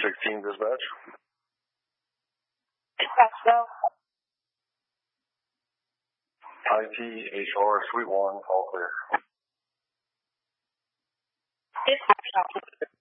16 dispatch. Dispatch, go. ITHR Suite 1, all clear. Dispatch,